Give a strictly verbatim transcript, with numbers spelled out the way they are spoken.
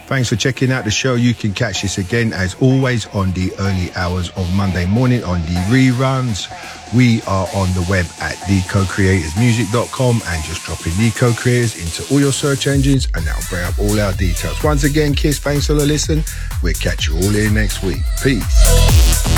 Thanks for checking out the show. You can catch this again, as always, on the early hours of Monday morning on the reruns. We are on the web at the co creators music dot com, and just drop in The Co-Creators into all your search engines and that'll bring up all our details. Once again, Kiss, thanks for the listen. We'll catch you all here next week. Peace.